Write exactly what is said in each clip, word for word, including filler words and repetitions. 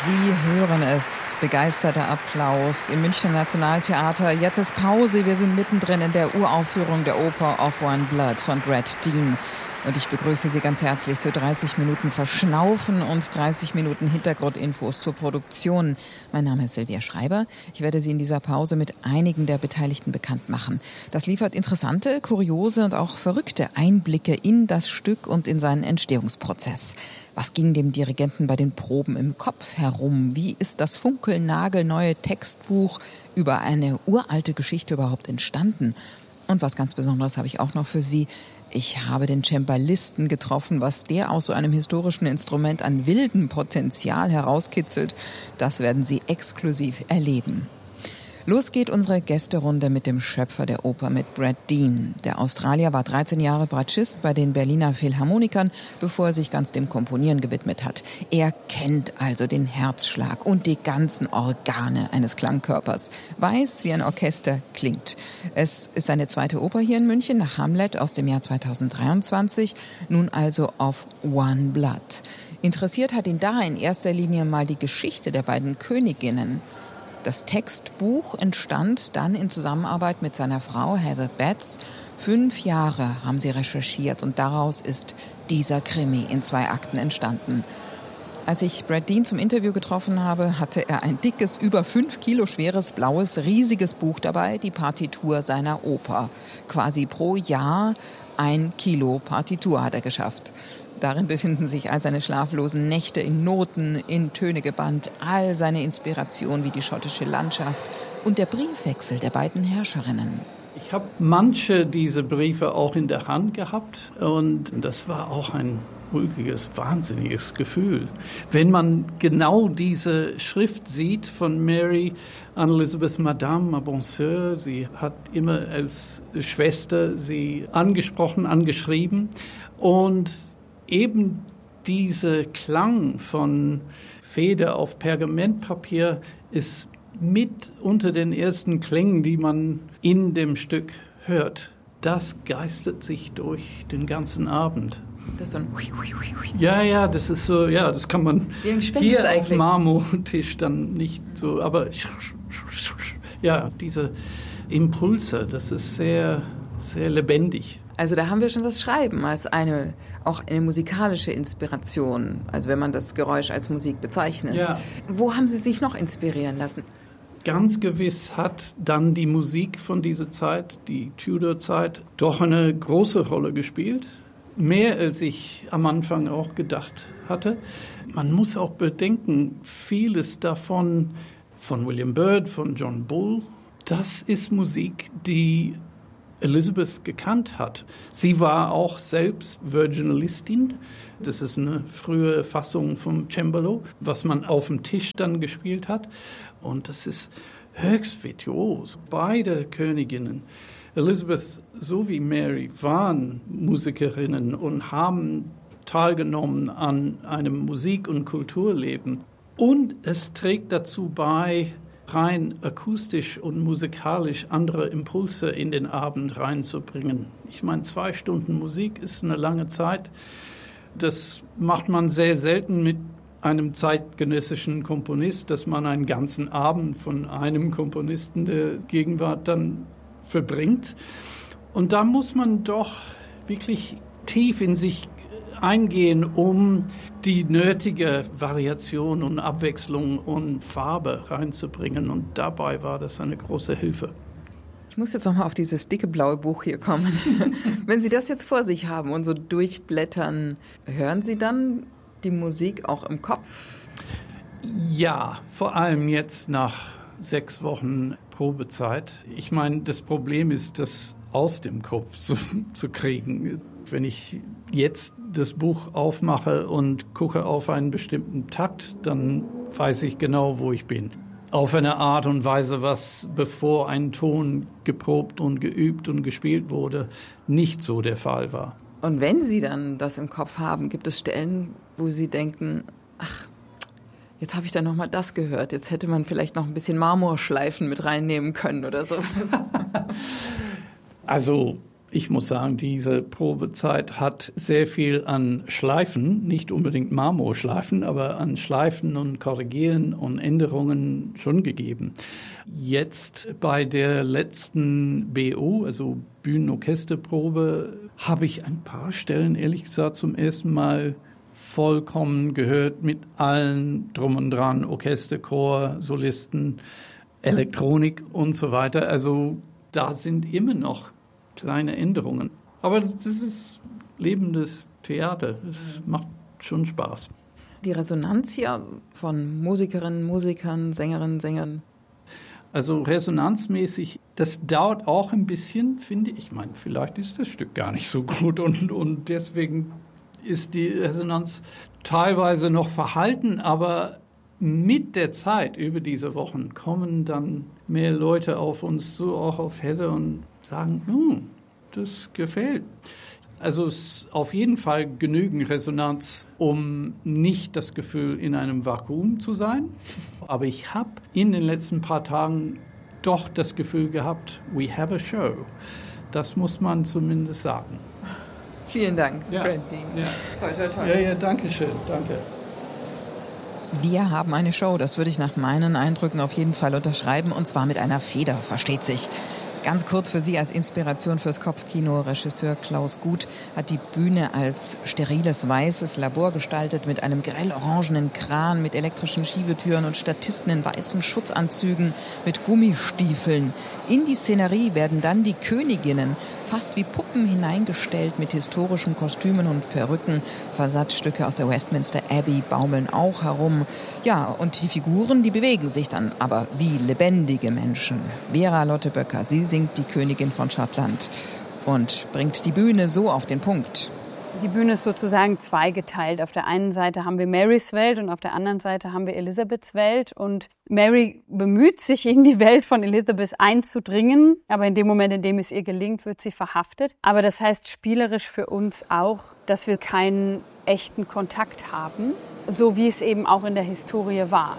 Sie hören es, begeisterter Applaus im Münchner Nationaltheater. Jetzt ist Pause, wir sind mittendrin in der Uraufführung der Oper Of One Blood von Brad Dean. Und ich begrüße Sie ganz herzlich zu dreißig Minuten Verschnaufen und dreißig Minuten Hintergrundinfos zur Produktion. Mein Name ist Silvia Schreiber. Ich werde Sie in dieser Pause mit einigen der Beteiligten bekannt machen. Das liefert interessante, kuriose und auch verrückte Einblicke in das Stück und in seinen Entstehungsprozess. Was ging dem Dirigenten bei den Proben im Kopf herum? Wie ist das funkelnagelneue Textbuch über eine uralte Geschichte überhaupt entstanden? Und was ganz Besonderes habe ich auch noch für Sie. Ich habe den Cembalisten getroffen, was der aus so einem historischen Instrument an wildem Potenzial herauskitzelt. Das werden Sie exklusiv erleben. Los geht unsere Gästerunde mit dem Schöpfer der Oper, mit Brad Dean. Der Australier war dreizehn Jahre Bratschist bei den Berliner Philharmonikern, bevor er sich ganz dem Komponieren gewidmet hat. Er kennt also den Herzschlag und die ganzen Organe eines Klangkörpers, weiß, wie ein Orchester klingt. Es ist seine zweite Oper hier in München nach Hamlet aus dem Jahr zweitausenddreiundzwanzig, nun also Of One Blood. Interessiert hat ihn da in erster Linie mal die Geschichte der beiden Königinnen. Das Textbuch entstand dann in Zusammenarbeit mit seiner Frau Heather Betts. Fünf Jahre haben sie recherchiert und daraus ist dieser Krimi in zwei Akten entstanden. Als ich Brad Dean zum Interview getroffen habe, hatte er ein dickes, über fünf Kilo schweres, blaues, riesiges Buch dabei, die Partitur seiner Oper. Quasi pro Jahr ein Kilo Partitur hat er geschafft. Darin befinden sich all seine schlaflosen Nächte in Noten, in Töne gebannt, all seine Inspiration wie die schottische Landschaft und der Briefwechsel der beiden Herrscherinnen. Ich habe manche dieser Briefe auch in der Hand gehabt und das war auch ein ruhiges, wahnsinniges Gefühl. Wenn man genau diese Schrift sieht von Mary Anne-Elizabeth Madame, ma bonne sœur, sie hat immer als Schwester sie angesprochen, angeschrieben und eben dieser Klang von Feder auf Pergamentpapier ist mit unter den ersten Klängen, die man in dem Stück hört. Das geistert sich durch den ganzen Abend. Das ist so ein Ja, ja, das ist so, ja, das kann man hier eigentlich. auf Marmortisch dann nicht so, aber ja, diese Impulse, das ist sehr, sehr lebendig. Also da haben wir schon das Schreiben als eine, auch eine musikalische Inspiration, also wenn man das Geräusch als Musik bezeichnet. Ja. Wo haben Sie sich noch inspirieren lassen? Ganz gewiss hat dann die Musik von dieser Zeit, die Tudor-Zeit, doch eine große Rolle gespielt. Mehr als ich am Anfang auch gedacht hatte. Man muss auch bedenken, vieles davon von William Byrd, von John Bull, das ist Musik, die Elizabeth gekannt hat. Sie war auch selbst Virginalistin. Das ist eine frühe Fassung vom Cembalo, was man auf dem Tisch dann gespielt hat. Und das ist höchst virtuos. Beide Königinnen, Elizabeth sowie Mary, waren Musikerinnen und haben teilgenommen an einem Musik- und Kulturleben. Und es trägt dazu bei, rein akustisch und musikalisch andere Impulse in den Abend reinzubringen. Ich meine, zwei Stunden Musik ist eine lange Zeit. Das macht man sehr selten mit einem zeitgenössischen Komponist, dass man einen ganzen Abend von einem Komponisten der Gegenwart dann verbringt. Und da muss man doch wirklich tief in sich eingehen, um die nötige Variation und Abwechslung und Farbe reinzubringen. Und dabei war das eine große Hilfe. Ich muss jetzt noch mal auf dieses dicke blaue Buch hier kommen. Wenn Sie das jetzt vor sich haben und so durchblättern, hören Sie dann die Musik auch im Kopf? Ja, vor allem jetzt nach sechs Wochen Probezeit. Ich meine, das Problem ist, das aus dem Kopf zu, zu kriegen. Wenn ich jetzt das Buch aufmache und gucke auf einen bestimmten Takt, dann weiß ich genau, wo ich bin. Auf eine Art und Weise, was bevor ein Ton geprobt und geübt und gespielt wurde, nicht so der Fall war. Und wenn Sie dann das im Kopf haben, gibt es Stellen, wo Sie denken, ach, jetzt habe ich dann noch mal das gehört, jetzt hätte man vielleicht noch ein bisschen Marmorschleifen mit reinnehmen können oder so. Also Ich muss sagen, diese Probezeit hat sehr viel an Schleifen, nicht unbedingt Marmorschleifen, aber an Schleifen und Korrigieren und Änderungen schon gegeben. Jetzt bei der letzten B O, also Bühnenorchesterprobe, habe ich ein paar Stellen, ehrlich gesagt, zum ersten Mal vollkommen gehört mit allen drum und dran, Orchester, Chor, Solisten, Elektronik und so weiter. Also da sind immer noch kleine Änderungen. Aber das ist lebendes Theater. Es macht schon Spaß. Die Resonanz hier von Musikerinnen, Musikern, Sängerinnen, Sängern? Also resonanzmäßig, das dauert auch ein bisschen, finde ich. Ich meine, vielleicht ist das Stück gar nicht so gut und, und deswegen ist die Resonanz teilweise noch verhalten, aber mit der Zeit über diese Wochen kommen dann mehr Leute auf uns zu, auch auf Heather, und sagen, hm, das gefällt. Also es ist auf jeden Fall genügend Resonanz, um nicht das Gefühl, in einem Vakuum zu sein. Aber ich habe in den letzten paar Tagen doch das Gefühl gehabt, we have a show. Das muss man zumindest sagen. Vielen Dank, ja. Brandy. Ja. Toi, toi, toi. Ja, ja, danke schön, danke. Wir haben eine Show, das würde ich nach meinen Eindrücken auf jeden Fall unterschreiben, und zwar mit einer Feder, versteht sich. Ganz kurz für Sie als Inspiration fürs Kopfkino. Regisseur Klaus Guth hat die Bühne als steriles weißes Labor gestaltet mit einem grell orangenen Kran, mit elektrischen Schiebetüren und Statisten in weißen Schutzanzügen mit Gummistiefeln. In die Szenerie werden dann die Königinnen fast wie Puppen hineingestellt mit historischen Kostümen und Perücken. Versatzstücke aus der Westminster Abbey baumeln auch herum. Ja, und die Figuren, die bewegen sich dann aber wie lebendige Menschen. Vera Lotte Böcker, sie singt die Königin von Schottland und bringt die Bühne so auf den Punkt. Die Bühne ist sozusagen zweigeteilt. Auf der einen Seite haben wir Marys Welt und auf der anderen Seite haben wir Elizabeths Welt. Und Mary bemüht sich, in die Welt von Elizabeth einzudringen. Aber in dem Moment, in dem es ihr gelingt, wird sie verhaftet. Aber das heißt spielerisch für uns auch, dass wir keinen echten Kontakt haben, so wie es eben auch in der Historie war.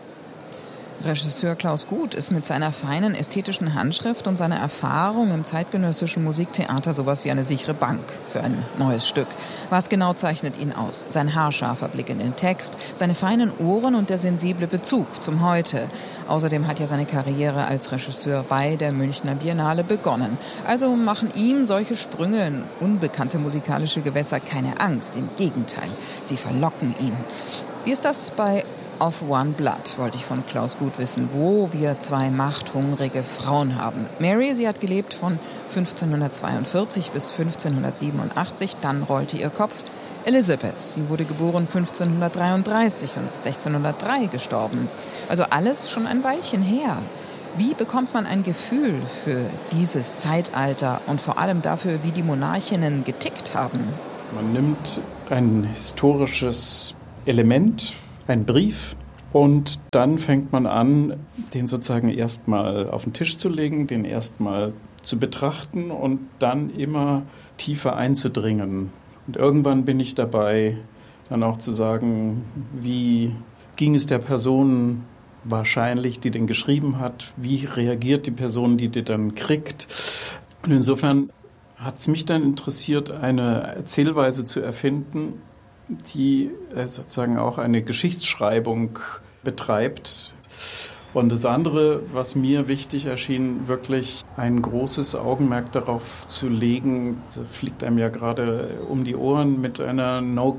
Regisseur Klaus Guth ist mit seiner feinen ästhetischen Handschrift und seiner Erfahrung im zeitgenössischen Musiktheater sowas wie eine sichere Bank für ein neues Stück. Was genau zeichnet ihn aus? Sein haarscharfer Blick in den Text, seine feinen Ohren und der sensible Bezug zum Heute. Außerdem hat ja seine Karriere als Regisseur bei der Münchner Biennale begonnen. Also machen ihm solche Sprünge in unbekannte musikalische Gewässer keine Angst. Im Gegenteil, sie verlocken ihn. Wie ist das bei Of One Blood, wollte ich von Klaus Guth wissen, wo wir zwei machthungrige Frauen haben. Mary, sie hat gelebt von fünfzehnhundertzweiundvierzig bis fünfzehnhundertsiebenundachtzig, dann rollte ihr Kopf. Elizabeth, sie wurde geboren fünfzehnhundertdreiunddreißig und ist sechzehnhundertdrei gestorben. Also alles schon ein Weilchen her. Wie bekommt man ein Gefühl für dieses Zeitalter und vor allem dafür, wie die Monarchinnen getickt haben? Man nimmt ein historisches Element, ein Brief, und dann fängt man an, den sozusagen erstmal auf den Tisch zu legen, den erstmal zu betrachten und dann immer tiefer einzudringen. Und irgendwann bin ich dabei, dann auch zu sagen, wie ging es der Person wahrscheinlich, die den geschrieben hat, wie reagiert die Person, die den dann kriegt. Und insofern hat es mich dann interessiert, eine Erzählweise zu erfinden, die sozusagen auch eine Geschichtsschreibung betreibt. Und das andere, was mir wichtig erschien, wirklich ein großes Augenmerk darauf zu legen, das fliegt einem ja gerade um die Ohren mit einer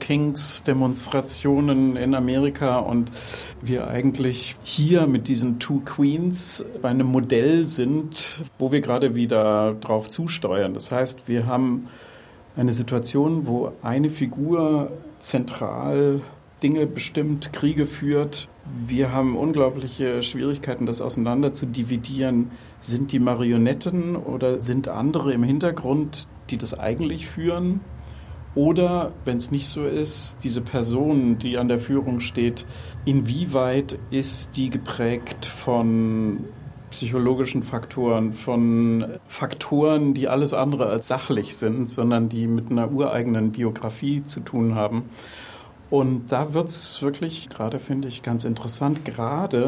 No-Kings-Demonstrationen in Amerika und wir eigentlich hier mit diesen Two Queens bei einem Modell sind, wo wir gerade wieder drauf zusteuern. Das heißt, wir haben eine Situation, wo eine Figur zentral Dinge bestimmt, Kriege führt. Wir haben unglaubliche Schwierigkeiten, das auseinander zu dividieren. Sind die Marionetten oder sind andere im Hintergrund, die das eigentlich führen? Oder, wenn es nicht so ist, diese Person, die an der Führung steht, inwieweit ist die geprägt von psychologischen Faktoren, von Faktoren, die alles andere als sachlich sind, sondern die mit einer ureigenen Biografie zu tun haben. Und da wird es wirklich, gerade finde ich ganz interessant, gerade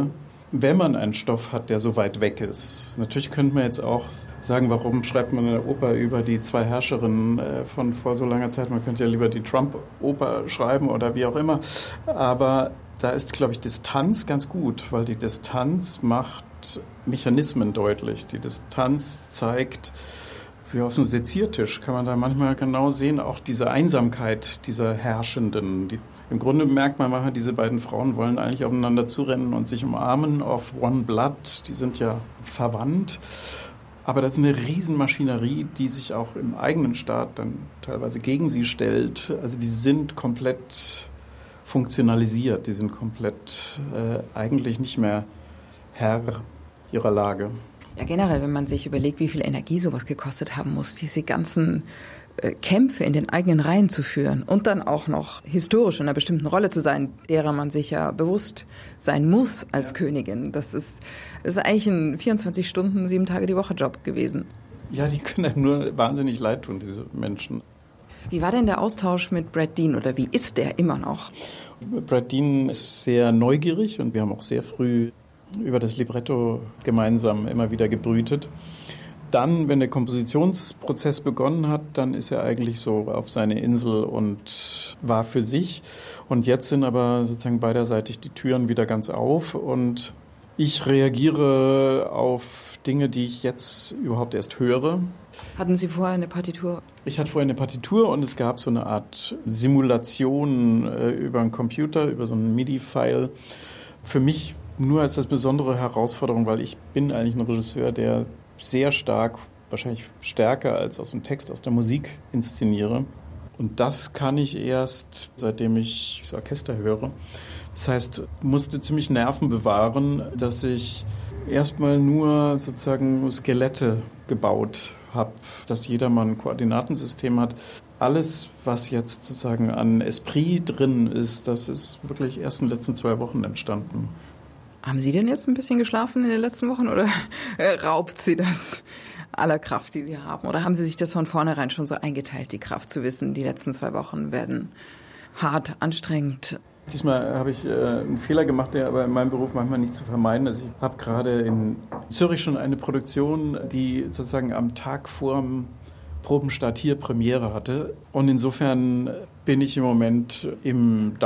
wenn man einen Stoff hat, der so weit weg ist. Natürlich könnte man jetzt auch sagen, warum schreibt man eine Oper über die zwei Herrscherinnen von vor so langer Zeit? Man könnte ja lieber die Trump-Oper schreiben oder wie auch immer. Aber da ist, glaube ich, Distanz ganz gut, weil die Distanz macht Mechanismen deutlich. Die Distanz zeigt, wie auf einem Seziertisch kann man da manchmal genau sehen, auch diese Einsamkeit dieser Herrschenden. Die, im Grunde merkt man manchmal, diese beiden Frauen wollen eigentlich aufeinander zurennen und sich umarmen, of one blood, die sind ja verwandt. Aber das ist eine Riesenmaschinerie, die sich auch im eigenen Staat dann teilweise gegen sie stellt. Also die sind komplett funktionalisiert, die sind komplett äh, eigentlich nicht mehr Herr ihrer Lage. Ja, generell, wenn man sich überlegt, wie viel Energie sowas gekostet haben muss, diese ganzen äh, Kämpfe in den eigenen Reihen zu führen und dann auch noch historisch in einer bestimmten Rolle zu sein, derer man sich ja bewusst sein muss als ja. Königin. Das ist, das ist eigentlich ein vierundzwanzig Stunden, sieben Tage die Woche Job gewesen. Ja, die können einem nur wahnsinnig leid tun, diese Menschen. Wie war denn der Austausch mit Brad Dean oder wie ist der immer noch? Brad Dean ist sehr neugierig und wir haben auch sehr früh über das Libretto gemeinsam immer wieder gebrütet. Dann, wenn der Kompositionsprozess begonnen hat, dann ist er eigentlich so auf seine Insel und war für sich. Und jetzt sind aber sozusagen beiderseitig die Türen wieder ganz auf und ich reagiere auf Dinge, die ich jetzt überhaupt erst höre. Hatten Sie vorher eine Partitur? Ich hatte vorher eine Partitur und es gab so eine Art Simulation äh, über einen Computer, über so einen MIDI-File. Für mich nur als das besondere Herausforderung, weil ich bin eigentlich ein Regisseur, der sehr stark, wahrscheinlich stärker als aus dem Text, aus der Musik inszeniere. Und das kann ich erst, seitdem ich das Orchester höre. Das heißt, musste ziemlich Nerven bewahren, dass ich erstmal nur sozusagen Skelette gebaut habe, dass jedermann ein Koordinatensystem hat. Alles, was jetzt sozusagen an Esprit drin ist, das ist wirklich erst in den letzten zwei Wochen entstanden. Haben Sie denn jetzt ein bisschen geschlafen in den letzten Wochen oder raubt Sie das aller Kraft, die Sie haben? Oder haben Sie sich das von vornherein schon so eingeteilt, die Kraft zu wissen, die letzten zwei Wochen werden hart, anstrengend? Diesmal habe ich äh, einen Fehler gemacht, der aber in meinem Beruf manchmal nicht zu vermeiden ist. Ich habe gerade in Zürich schon eine Produktion, die sozusagen am Tag vor dem Probenstart hier Premiere hatte. Und insofern bin ich im Moment im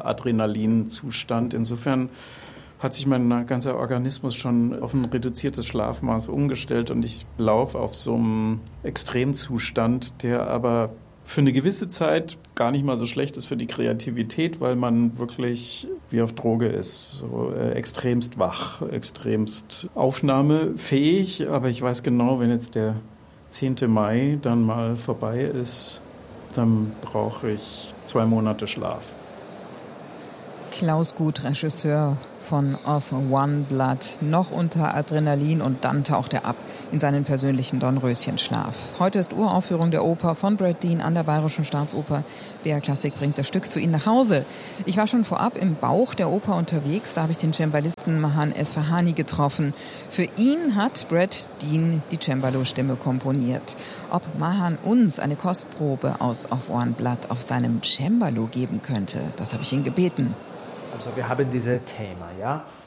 Daueradrenalinzustand. Insofern hat sich mein ganzer Organismus schon auf ein reduziertes Schlafmaß umgestellt und ich laufe auf so einem Extremzustand, der aber für eine gewisse Zeit gar nicht mal so schlecht ist für die Kreativität, weil man wirklich wie auf Droge ist, so äh, extremst wach, extremst aufnahmefähig. Aber ich weiß genau, wenn jetzt der zehnten Mai dann mal vorbei ist, dann brauche ich zwei Monate Schlaf. Klaus Guth, Regisseur von Of One Blood, noch unter Adrenalin und dann taucht er ab in seinen persönlichen Dornröschenschlaf. Heute ist Uraufführung der Oper von Brad Dean an der Bayerischen Staatsoper. B R Klassik bringt das Stück zu Ihnen nach Hause. Ich war schon vorab im Bauch der Oper unterwegs, da habe ich den Cembalisten Mahan Esfahani getroffen. Für ihn hat Brad Dean die Cembalo-Stimme komponiert. Ob Mahan uns eine Kostprobe aus Of One Blood auf seinem Cembalo geben könnte, das habe ich ihn gebeten. Also wir haben dieses Thema, ja.